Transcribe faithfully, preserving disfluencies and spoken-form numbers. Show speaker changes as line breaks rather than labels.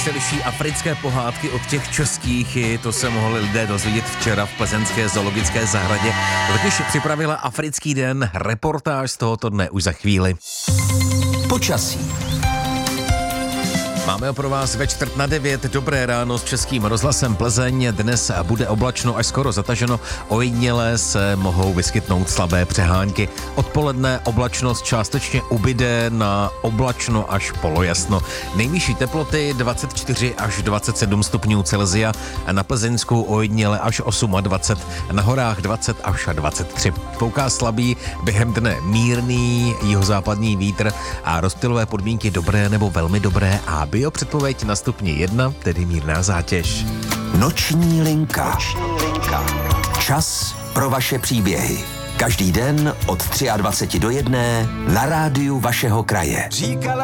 se liší africké pohádky od těch českých, i to se mohli lidé dozvědět včera v plzeňské zoologické zahradě. Totiž připravila Africký den, reportáž z tohoto dne už za chvíli.
Počasí.
Máme pro vás ve čtvrt na devět dobré ráno s Českým rozhlasem Plzeň. Dnes bude oblačno až skoro zataženo, ojediněle se mohou vyskytnout slabé přehánky. Odpoledne oblačnost částečně ubyde na oblačno až polojasno. Nejvyšší teploty dvacet čtyři až dvacet sedm stupňů Celsia a na Plzeňsku ojediněle až dvacet osm, na horách dvacet až dvacet tři. Fouká slabý, během dne mírný jihozápadní vítr a rozptylové podmínky dobré nebo velmi dobré a biopředpověď na stupni jedna, tedy mírná zátěž.
Noční linka. Noční linka. Čas pro vaše příběhy. Každý den od dvacet tři do jedné na rádiu vašeho kraje.
Říkala